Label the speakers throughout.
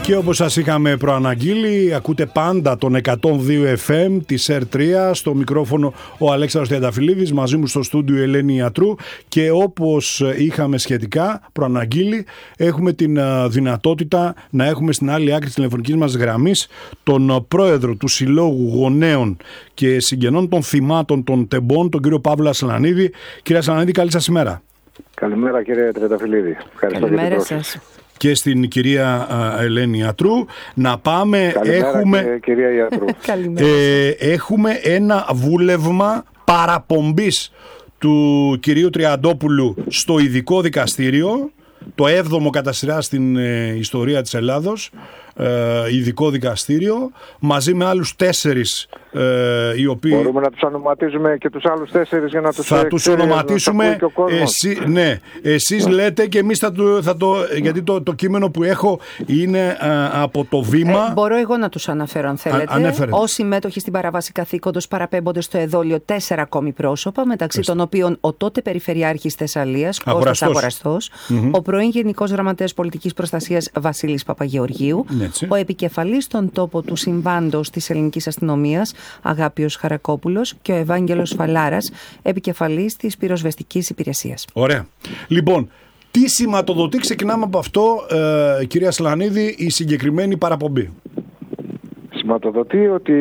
Speaker 1: Και όπως σας είχαμε προαναγγείλει, ακούτε πάντα τον 102 FM της ΕΡ3, στο μικρόφωνο ο Αλέξανδρος Τριανταφυλλίδης, μαζί μου στο στούντιο η Ελένη Ιατρού, και όπως είχαμε σχετικά προαναγγείλει, έχουμε την δυνατότητα να έχουμε στην άλλη άκρη της τηλεφωνικής μας γραμμής τον πρόεδρο του Συλλόγου Γονέων και Συγγενών των Θυμάτων των Τεμπών, τον κύριο Παύλο Ασλανίδη. Κύριε Ασλανίδη, καλή σας ημέρα.
Speaker 2: Καλημέρα κύριε Τριανταφυλλίδη.
Speaker 3: Καλημέρα σας.
Speaker 1: Και στην κυρία Ελένη Ιατρού. Να πάμε.
Speaker 2: Καλημέρα, κυρία Ιατρού.
Speaker 1: Έχουμε ένα βούλευμα παραπομπής του κυρίου Τριαντόπουλου στο ειδικό δικαστήριο, το 7ο κατά σειρά στην ιστορία της Ελλάδος, ειδικό δικαστήριο, μαζί με άλλους 4 οι οποίοι...
Speaker 2: Μπορούμε να τους ονοματίζουμε και τους άλλους 4 για να τους...
Speaker 1: Θα τους ονοματίσουμε, εσείς λέτε και εμείς θα το... Γιατί το κείμενο που έχω είναι από το Βήμα.
Speaker 3: Μπορώ εγώ να τους αναφέρω αν θέλετε. Όσοι μέτοχοι στην παραβάση καθήκοντος παραπέμπονται στο εδόλιο 4 ακόμη πρόσωπα, μεταξύ των οποίων ο τότε Περιφερειάρχης Θεσσαλίας Κώστας Αγοραστός, ο πρώην Γενικός Γραμματέας Πολιτικής Προστασίας Βασίλης Παπαγεωργίου, ο επικεφαλής στον τόπο του συμβάντος της ελληνικής αστυνομίας Αγάπιος Χαρακόπουλος και ο Ευάγγελος Φαλάρας, επικεφαλής της πυροσβεστικής υπηρεσίας.
Speaker 1: Ωραία. Λοιπόν, τι σηματοδοτεί, ξεκινάμε από αυτό, κυρία Ασλανίδη, η συγκεκριμένη παραπομπή?
Speaker 2: Σηματοδοτεί ότι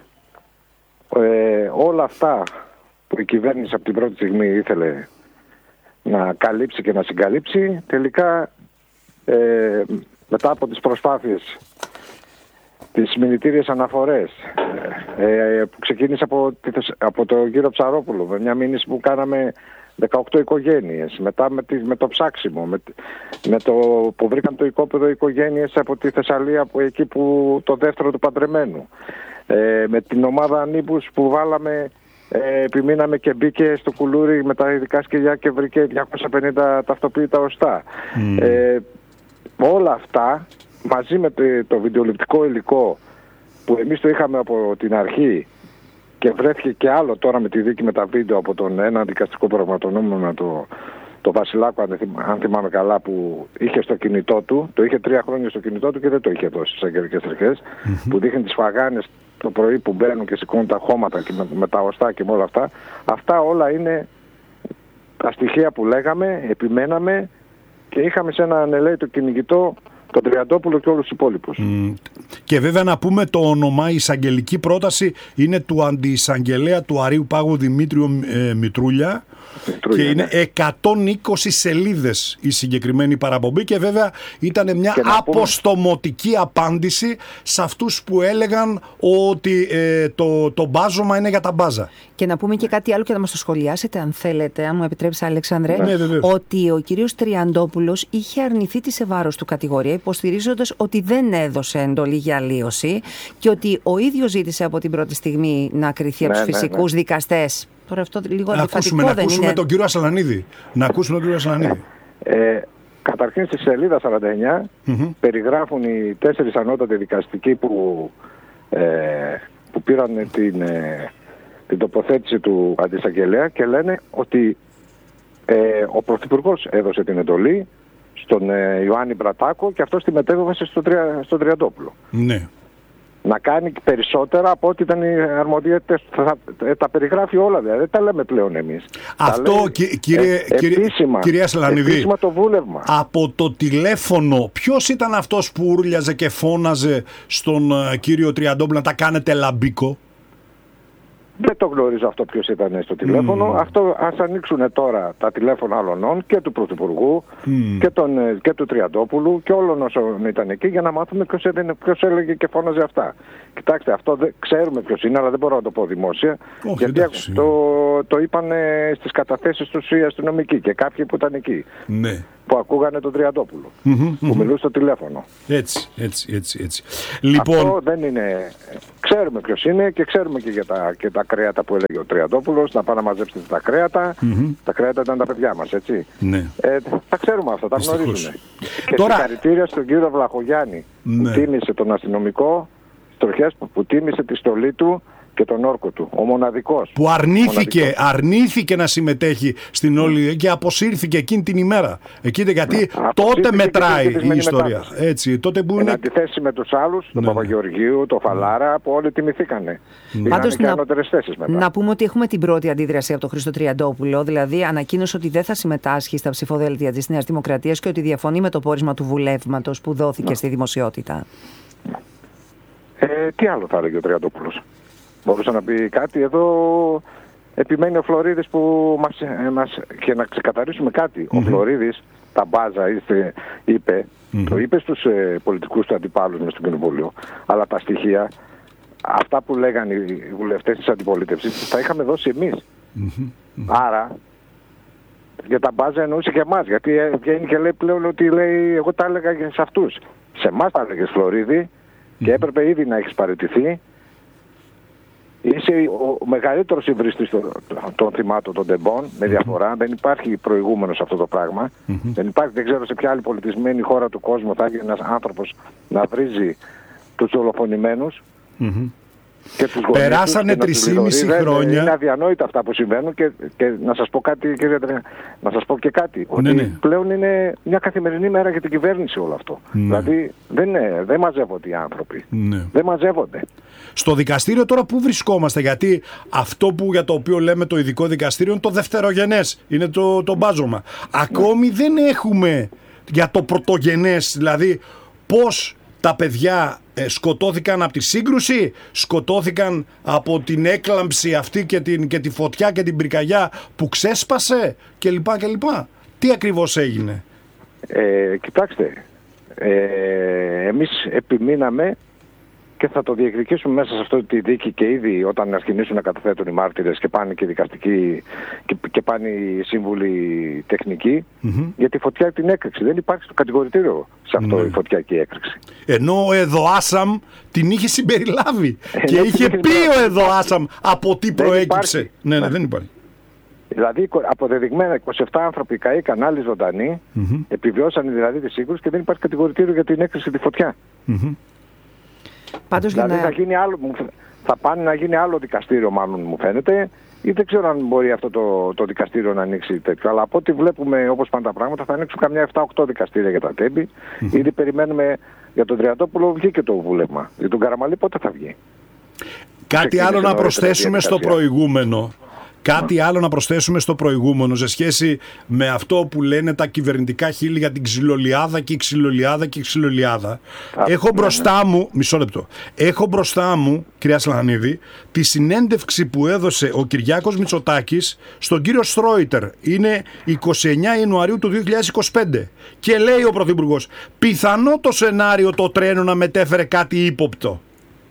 Speaker 2: όλα αυτά που η κυβέρνηση από την πρώτη στιγμή ήθελε να καλύψει και να συγκαλύψει, τελικά μετά από τις προσπάθειες, τις μηνυτήριες αναφορές που ξεκίνησε από τον κύριο Ψαρόπουλο, με μια μήνυση που κάναμε 18 οικογένειες, μετά με το ψάξιμο, με το που βρήκαν το οικόπεδο οικογένειες από τη Θεσσαλία, εκεί που το δεύτερο του παντρεμένου, με την ομάδα ανήμπους που βάλαμε, επιμείναμε και μπήκε στο κουλούρι με τα ειδικά σκυλιά και βρήκε 250 ταυτοποίητα οστά. Όλα αυτά μαζί με το βιντεοληπτικό υλικό που εμείς το είχαμε από την αρχή και βρέθηκε και άλλο τώρα με τη δίκη με τα βίντεο από τον ένα δικαστικό πραγματονόμο, το Βασιλάκο, αν θυμάμαι καλά, που είχε στο κινητό του, το είχε 3 χρόνια στο κινητό του και δεν το είχε δώσει στις αγγελικές αρχές, που δείχνει τις φαγάνες το πρωί που μπαίνουν και σηκώνουν τα χώματα και με τα οστά και με όλα αυτά. Αυτά όλα είναι τα στοιχεία που λέγαμε, επιμέναμε και είχαμε σε ένα ανελαίτο κυνηγητό τον Τριαντόπουλο και όλους τους υπόλοιπους.
Speaker 1: Και βέβαια να πούμε το όνομα, η εισαγγελική πρόταση είναι του αντιεισαγγελέα του Αρείου Πάγου Δημήτριου Μητρούλια και είναι 120 σελίδες η συγκεκριμένη παραπομπή και βέβαια ήταν μια αποστομωτική απάντηση σε αυτούς που έλεγαν ότι το μπάζωμα είναι για τα μπάζα.
Speaker 3: Και να πούμε και κάτι άλλο και να μας το σχολιάσετε αν θέλετε, αν μου επιτρέψει Αλέξανδρε, ότι ο κύριος Τριαντόπουλος είχε αρνηθεί τη σε βάρος του κατηγορία, υποστηρίζοντας ότι δεν έδωσε εντολή για αλλίωση και ότι ο ίδιος ζήτησε από την πρώτη στιγμή να κριθεί από τους φυσικούς δικαστές. Τώρα αυτό λίγο αντιφατικό δεν είναι?
Speaker 1: Να ακούσουμε τον κύριο Ασλανίδη.
Speaker 2: Καταρχήν στη σελίδα 49 περιγράφουν οι 4 ανώτατοι δικαστικοί που πήραν την τοποθέτηση του αντισαγγελέα και λένε ότι ο Πρωθυπουργός έδωσε την εντολή στον Ιωάννη Μπρατάκο και αυτός τη μετέβασε στον Τριαντόπουλο.
Speaker 1: Ναι.
Speaker 2: Να κάνει περισσότερα από ό,τι ήταν οι αρμοδιότητες. Τα περιγράφει όλα, δηλαδή. Δεν τα λέμε πλέον εμείς.
Speaker 1: Αυτό, κυρία Ασλανίδη,
Speaker 2: επίσημα το βούλευμα.
Speaker 1: Από το τηλέφωνο, ποιος ήταν αυτός που ούρλιαζε και φώναζε στον κύριο Τριαντόπουλο να τα κάνετε λαμπίκο?
Speaker 2: Δεν το γνωρίζω αυτό ποιος ήταν στο τηλέφωνο. Αυτό ας ανοίξουν τώρα τα τηλέφωνα άλλων και του Πρωθυπουργού και του Τριαντόπουλου και όλων όσων ήταν εκεί για να μάθουμε ποιος έλεγε και φώναζε αυτά. Κοιτάξτε, αυτό ξέρουμε ποιος είναι, αλλά δεν μπορώ να το πω δημόσια. Γιατί το είπαν στις καταθέσεις τους οι αστυνομικοί και κάποιοι που ήταν εκεί. Ναι. Που ακούγανε τον Τριαντόπουλο. Που μιλούσε στο τηλέφωνο.
Speaker 1: Έτσι. Λοιπόν...
Speaker 2: Αυτό δεν είναι... Ξέρουμε ποιος είναι και ξέρουμε και τα κρέατα που έλεγε ο Τριαντόπουλος, να πάνε να μαζέψετε τα κρέατα. Τα κρέατα ήταν τα παιδιά μας, έτσι.
Speaker 1: Ναι.
Speaker 2: Τα ξέρουμε αυτά, τα γνωρίζουμε. Και συγχαρητήρια στον κύριο Βλαχογιάννη που τίμησε τον αστυνομικό στροχές, που τίμησε τη στολή του και τον όρκο του. Ο μοναδικός.
Speaker 1: Που αρνήθηκε να συμμετέχει στην όλη και αποσύρθηκε εκείνη την ημέρα. Γιατί τότε μετράει η ιστορία. Έτσι, τότε που είναι...
Speaker 2: Εν αντιθέσει με τους άλλους, τον Παπαγεωργίου, τον Φαλάρα, που όλοι τιμηθήκανε.
Speaker 3: Πάντως να πούμε ότι έχουμε την πρώτη αντίδραση από τον Χρήστο Τριαντόπουλο, δηλαδή ανακοίνωσε ότι δεν θα συμμετάσχει στα ψηφοδέλτια της Νέας Δημοκρατίας και ότι διαφωνεί με το πόρισμα του βουλεύματος που δόθηκε στη δημοσιότητα.
Speaker 2: Τι άλλο θα έλεγε ο Τριαντόπουλος? Μπορούσε να πει κάτι? Εδώ επιμένει ο Φλωρίδης που μας και να ξεκαθαρίσουμε κάτι. Ο Φλωρίδης τα μπάζα είπε, το είπε στους πολιτικούς του αντιπάλους μες στο κοινοβούλιο, αλλά τα στοιχεία, αυτά που λέγανε οι βουλευτές της αντιπολίτευσης, τα είχαμε δώσει εμείς. Άρα, για τα μπάζα εννοούσε και εμάς, γιατί βγαίνει και λέει πλέον ότι λέει, εγώ τα έλεγα και σε αυτούς. Σε εμάς τα έλεγες, Φλωρίδη, και έπρεπε ήδη να έχεις παραιτηθεί. Είσαι ο μεγαλύτερος υβριστής των θυμάτων των τεμπών, με διαφορά. Δεν υπάρχει προηγούμενο σε αυτό το πράγμα. Δεν ξέρω σε ποια άλλη πολιτισμένη χώρα του κόσμου θα έχει ένας άνθρωπος να βρίζει τους δολοφονημένους και τους γονείς.
Speaker 1: Περάσανε 3,5 χρόνια.
Speaker 2: Είναι αδιανόητα αυτά που συμβαίνουν και να σας πω κάτι, κύριε Τρέα, να σας πω και κάτι. Ότι πλέον είναι μια καθημερινή μέρα για την κυβέρνηση όλο αυτό. Δηλαδή δεν μαζεύονται οι άνθρωποι. Δεν μαζεύονται.
Speaker 1: Στο δικαστήριο τώρα πού βρισκόμαστε? Γιατί αυτό για το οποίο λέμε το ειδικό δικαστήριο είναι το δευτερογενές, είναι το μπάζωμα. Ακόμη δεν έχουμε για το πρωτογενές, δηλαδή πώς τα παιδιά σκοτώθηκαν από τη σύγκρουση, σκοτώθηκαν από την έκλαμψη αυτή και τη φωτιά και την πυρκαγιά που ξέσπασε κλπ. Τι ακριβώς έγινε?
Speaker 2: Κοιτάξτε, εμείς επιμείναμε και θα το διεκδικήσουμε μέσα σε αυτή τη δίκη και ήδη όταν αρχινήσουν να καταθέτουν οι μάρτυρες και πάνε και οι δικαστικοί και πάνε οι σύμβουλοι τεχνικοί για τη φωτιά την έκρηξη. Δεν υπάρχει στο κατηγορητήριο σε αυτό η φωτιά και η έκρηξη.
Speaker 1: Ενώ ο Εδωάσαμ την είχε συμπεριλάβει και είχε πει ο Εδωάσαμ από τι προέκυψε. Δεν υπάρχει.
Speaker 2: Δηλαδή αποδεδειγμένα 27 άνθρωποι καήκαν, άλλοι ζωντανοί, επιβιώσαν δηλαδή τη σύγκρουση και δεν υπάρχει κατηγορητήριο για την έκρηξη τη φωτιά.
Speaker 3: Πάντως
Speaker 2: δηλαδή θα πάνε να γίνει άλλο δικαστήριο μάλλον μου φαίνεται, ή δεν ξέρω αν μπορεί αυτό το δικαστήριο να ανοίξει τέτοιο, αλλά από ό,τι βλέπουμε όπως πάνε τα πράγματα θα ανοίξουν καμιά 7-8 δικαστήρια για τα τέμπη. Ήδη περιμένουμε για τον Τριαντόπουλο, βγήκε το βούλευμα. Για τον Καραμαλή πότε θα βγει?
Speaker 1: Κάτι άλλο να προσθέσουμε στο προηγούμενο. Κάτι άλλο να προσθέσουμε στο προηγούμενο σε σχέση με αυτό που λένε τα κυβερνητικά χείλη για την ξυλολιάδα και η ξυλολιάδα και η ξυλολιάδα. Έχω μπροστά μου, μισό λεπτό, έχω μπροστά μου, κυρία Σλανίδη, τη συνέντευξη που έδωσε ο Κυριάκος Μητσοτάκης στον κύριο Στρόιτερ. Είναι 29 Ιανουαρίου του 2025 και λέει ο Πρωθυπουργός, πιθανό το σενάριο το τρένο να μετέφερε κάτι ύποπτο.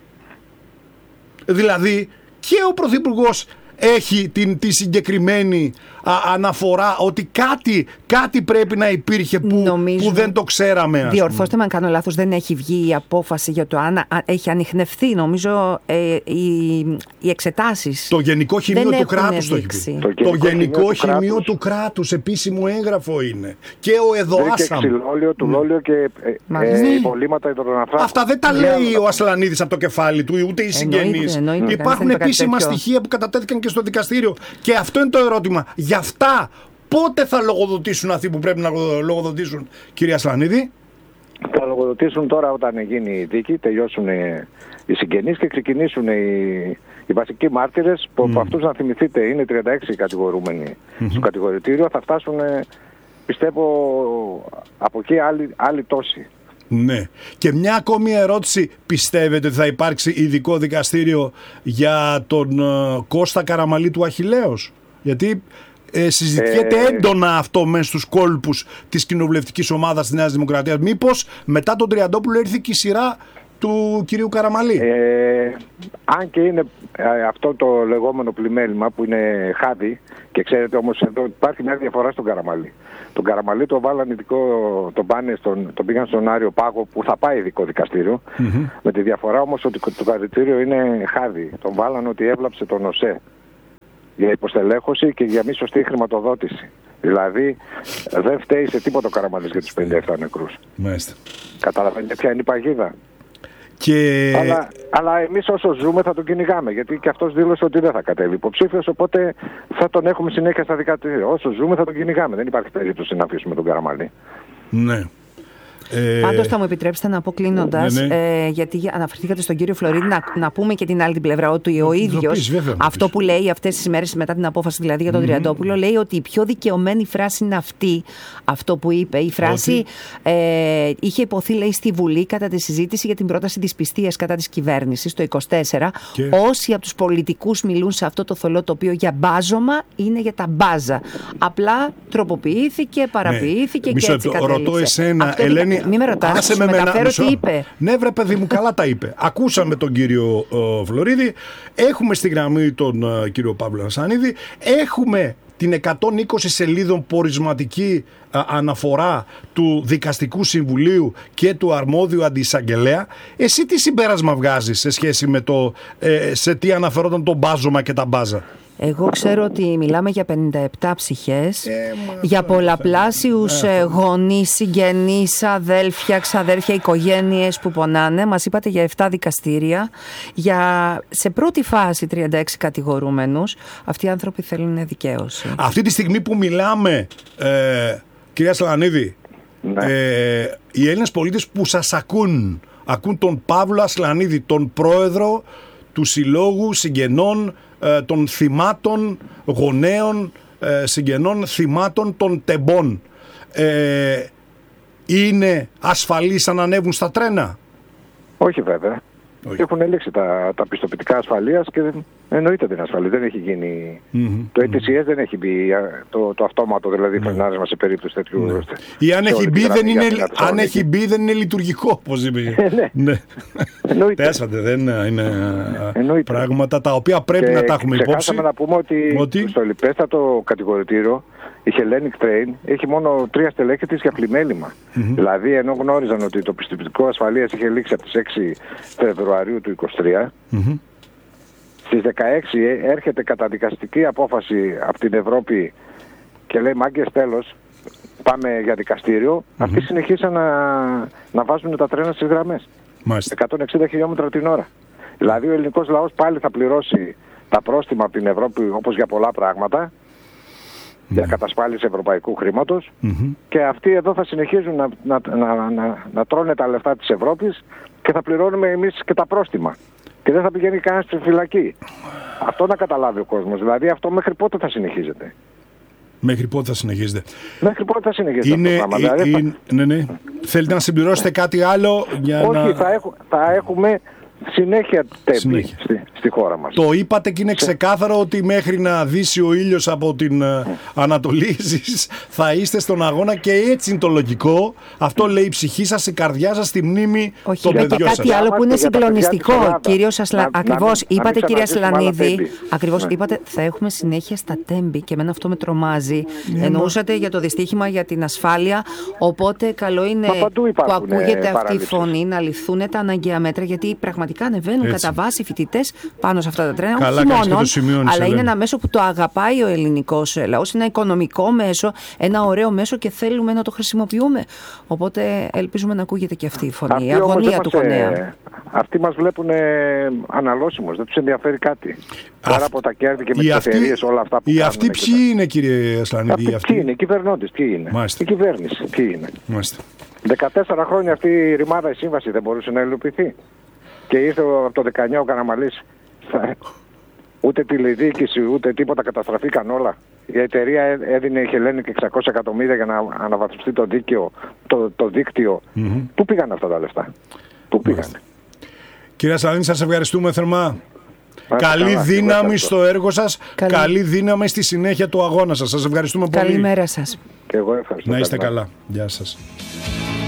Speaker 1: Δηλαδή και ο Πρωθυπουργός έχει τη συγκεκριμένη αναφορά ότι κάτι πρέπει να υπήρχε που δεν το ξέραμε.
Speaker 3: Διορθώστε με αν κάνω λάθος, δεν έχει βγει η απόφαση για το αν έχει ανιχνευθεί νομίζω οι εξετάσεις.
Speaker 1: Το Γενικό Χημείο του Κράτους το έχει πει. Το Γενικό Χημείο του Κράτους, επίσημο έγγραφο είναι. Και ο Εδωάσαμ.
Speaker 2: Και ξυλόλιο, του λόλιο και υπολείμματα υδροναφρά.
Speaker 1: Αυτά δεν τα λέει ο Ασλανίδης από το κεφάλι του, ούτε οι συγγενείς. Υπάρχουν επίσημα στοιχεία που κατατέθηκαν και στο δικαστήριο. Και αυτό είναι το ερώτημα. Γι' αυτά πότε θα λογοδοτήσουν αυτοί που πρέπει να λογοδοτήσουν, κυρία Σλανίδη?
Speaker 2: Θα λογοδοτήσουν τώρα όταν γίνει η δίκη, τελειώσουν οι συγγενείς και ξεκινήσουν οι βασικοί μάρτυρες που από αυτούς, να θυμηθείτε, είναι 36 κατηγορούμενοι στο κατηγορητήριο. Θα φτάσουν, πιστεύω, από εκεί άλλοι τόσοι.
Speaker 1: Ναι. Και μια ακόμη ερώτηση. Πιστεύετε ότι θα υπάρξει ειδικό δικαστήριο για τον Κώστα Καραμαλή του Αχιλλέως? Γιατί συζητιέται έντονα αυτό μέσα στους κόλπους της κοινοβουλευτικής ομάδας της Νέας Δημοκρατίας. Μήπως μετά τον Τριαντόπουλο ήρθε και η σειρά του κυρίου Καραμαλή?
Speaker 2: Αν και είναι αυτό το λεγόμενο πλημέλημα που είναι χάδι, και ξέρετε όμως εδώ υπάρχει μια διαφορά στον Καραμαλή. Τον Καραμαλή το βάλαν ειδικό, τον πήγαν στον Άριο Πάγο που θα πάει ειδικό δικαστήριο. Με τη διαφορά όμως ότι το καρδιτήριο είναι χάδι. Τον βάλαν ότι έβλαψε τον ΟΣΕ για υποστελέχωση και για μη σωστή χρηματοδότηση. Δηλαδή δεν φταίει σε τίποτα ο Καραμαλής για τους 57 νεκρούς.
Speaker 1: Μάλιστα.
Speaker 2: Καταλαβαίνετε ποια είναι η παγίδα? Αλλά εμείς όσο ζούμε θα τον κυνηγάμε, γιατί και αυτός δήλωσε ότι δεν θα κατέβει υποψήφιος, οπότε θα τον έχουμε συνέχεια στα δικαστήρια. Όσο ζούμε θα τον κυνηγάμε. Δεν υπάρχει περίπτωση να αφήσουμε τον Καραμανλή.
Speaker 1: Ναι.
Speaker 3: Πάντως θα μου επιτρέψετε να πω κλείνοντας, γιατί αναφερθήκατε στον κύριο Φλωρίδη, να πούμε και την άλλη την πλευρά, ότι ο ίδιος αυτό που λέει αυτές τις μέρες μετά την απόφαση δηλαδή για τον Τριαντόπουλο, λέει ότι η πιο δικαιωμένη φράση είναι αυτή, αυτό που είπε. Η φράση είχε υποθεί, λέει, στη Βουλή κατά τη συζήτηση για την πρόταση της πιστείας κατά της κυβέρνησης το 24. Όσοι από τους πολιτικούς μιλούν σε αυτό το θολό τοπίο για μπάζωμα, είναι για τα μπάζα. Απλά τροποποιήθηκε, παραποιήθηκε και έτσι κατέληξε.
Speaker 1: Ρωτώ εσένα, Ελένη.
Speaker 3: Μην με ρωτάς, μεταφέρω τι είπε.
Speaker 1: Ναι, βρε παιδί μου, καλά τα είπε. Ακούσαμε τον κύριο Φλωρίδη, έχουμε στη γραμμή τον κύριο Παύλο Ασανίδη, έχουμε την 120 σελίδων πορισματική αναφορά του Δικαστικού Συμβουλίου και του αρμόδιου αντιεισαγγελέα. Εσύ τι συμπέρασμα βγάζεις σε σχέση με το σε τι αναφερόταν το μπάζωμα και τα μπάζα?
Speaker 3: Εγώ ξέρω ότι μιλάμε για 57 ψυχές, για πολλαπλάσιους γονείς, συγγενείς, αδέλφια, ξαδέρφια, οικογένειες που πονάνε. Μας είπατε για 7 δικαστήρια, σε πρώτη φάση 36 κατηγορούμενους. Αυτοί οι άνθρωποι θέλουν δικαίωση.
Speaker 1: Αυτή τη στιγμή που μιλάμε, κυρία Ασλανίδη, οι Έλληνες πολίτες που σας ακούν τον Παύλο Ασλανίδη, τον πρόεδρο του Συλλόγου Συγγενών των θυμάτων, γονέων συγγενών θυμάτων των τεμπών, είναι ασφαλείς αν ανέβουν στα τρένα?
Speaker 2: Όχι βέβαια. Έχουν λήξει τα πιστοποιητικά ασφαλείας και εννοείται δεν είναι ασφαλής. Δεν έχει γίνει. Το ETCS δεν έχει μπει το αυτόματο δηλαδή φρενάρισμα σε περίπτωση τέτοιου.
Speaker 1: Ή αν έχει μπει δεν είναι λειτουργικό, όπως είπε. Ναι. Πέσατε, δεν είναι πράγματα τα οποία πρέπει να τα έχουμε υπόψη.
Speaker 2: Ξεχάσαμε να πούμε ότι στο λιπέστατο κατηγορητήριο η Hellenic Train έχει μόνο 3 στελέχη της για πλημέλημα. Δηλαδή, ενώ γνώριζαν ότι το πιστοποιητικό ασφαλείας είχε λήξει από τις 6 Φεβρουαρίου του 2023, στις 16 έρχεται καταδικαστική απόφαση από την Ευρώπη και λέει μάγκες τέλος, πάμε για δικαστήριο. Αυτοί συνεχίσαν να βάζουν τα τρένα στις γραμμές. 160 χιλιόμετρα την ώρα. Δηλαδή ο ελληνικός λαός πάλι θα πληρώσει τα πρόστιμα από την Ευρώπη όπως για πολλά πράγματα, για κατασπάληση ευρωπαϊκού χρήματος, και αυτοί εδώ θα συνεχίζουν να τρώνε τα λεφτά της Ευρώπης και θα πληρώνουμε εμείς και τα πρόστιμα. Και δεν θα πηγαίνει κανένας στη φυλακή. Αυτό να καταλάβει ο κόσμος. Δηλαδή αυτό μέχρι πότε θα συνεχίζεται?
Speaker 1: Μέχρι πότε θα συνεχίζεται?
Speaker 2: Μέχρι πότε θα συνεχίζεται αυτό το πράγμα?
Speaker 1: Ναι. Θέλετε να συμπληρώσετε κάτι άλλο?
Speaker 2: Όχι, θα έχουμε συνέχεια τέμπη στη χώρα μας.
Speaker 1: Το είπατε και είναι ξεκάθαρο ότι μέχρι να δύσει ο ήλιος από την Ανατολή θα είστε στον αγώνα, και έτσι είναι το λογικό. Αυτό λέει η ψυχή σας, η καρδιά σας, τη μνήμη των παιδιών σας.
Speaker 3: Και κάτι άλλο που είναι συγκλονιστικό, ακριβώς είπατε, κυρία Ασλανίδη, ακριβώς είπατε θα έχουμε συνέχεια στα τέμπη, και εμένα αυτό με τρομάζει. Εννοούσατε για το δυστύχημα, για την ασφάλεια, οπότε καλό είναι που ακούγεται αυτή η φωνή να ληφθούν τα αναγκαία μέτρα, γιατί πραγματικά ανεβαίνουν κατά βάση φοιτητές πάνω σε αυτά τα τρένα.
Speaker 1: Καλά, όχι μόνο,
Speaker 3: αλλά είναι ένα μέσο που το αγαπάει ο ελληνικός λαός. Είναι ένα οικονομικό μέσο, ένα ωραίο μέσο, και θέλουμε να το χρησιμοποιούμε. Οπότε ελπίζουμε να ακούγεται και αυτή η φωνή, η αγωνία του γονέα.
Speaker 2: Αυτοί μας βλέπουν αναλώσιμους, δεν τους ενδιαφέρει κάτι. Πέρα από τα κέρδη και με τις εταιρείες, όλα αυτά που κάνουν.
Speaker 1: Αυτοί ποιοι είναι, κύριε Ασλανίδη?
Speaker 2: Ποιοι είναι, οι κυβερνώντες, ποιοι είναι?
Speaker 1: Μάλιστα.
Speaker 2: Η κυβέρνηση, ποιοι είναι?
Speaker 1: Μάλιστα.
Speaker 2: 14 χρόνια αυτή η ρημάδα, η σύμβαση δεν μπορούσε να υλοποιηθεί. Και ήρθε από το 19 ο Καραμανλής, ούτε τηλεδιοίκηση ούτε τίποτα, καταστραφήκαν όλα. Η εταιρεία έδινε η Hellenic 600 εκατομμύρια για να αναβαθμιστεί το δίκτυο. Πού πήγαν αυτά τα λεφτά? Πού πήγαν?
Speaker 1: Κυρία Ασλανίδη, σας ευχαριστούμε θερμά. Καλή δύναμη στο έργο σας. Καλή δύναμη στη συνέχεια του αγώνα σας. Σας ευχαριστούμε πολύ.
Speaker 3: Καλημέρα σας.
Speaker 2: Και εγώ ευχαριστώ.
Speaker 1: Να είστε καλά. Γεια σας.